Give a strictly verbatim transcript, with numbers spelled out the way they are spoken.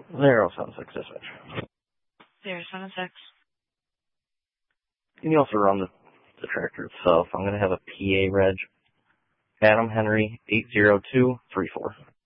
Zero seven six dispatch. Zero seven six. Can you also run the, the tractor itself? I'm going to have a P A reg. Adam Henry eight zero two three four.